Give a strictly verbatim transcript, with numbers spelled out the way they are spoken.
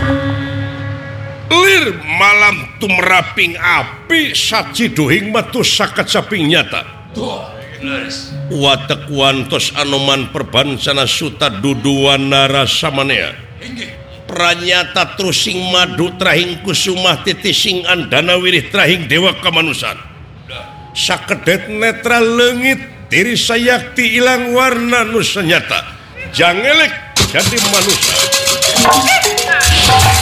Lir malam tumraping api saci duhing matu sakacaping nyata. Watek wantos anoman perbansana suta duduan narasamanea. Pranyata trusing madu trahing kusumah titising andana wirih trahing dewa kamanusan. Sakedet netra leungit diri sayakti ilang warna nu senyata. Jangelek jadi manusia.